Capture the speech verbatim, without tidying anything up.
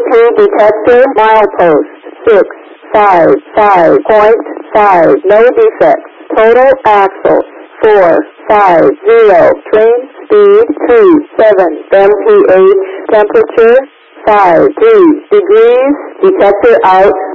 two detector, milepost, six, five, five point five, no defects. Total axle, four, five, zero. Train speed, two, seven. M P H, temperature, five, three degrees. Detector out.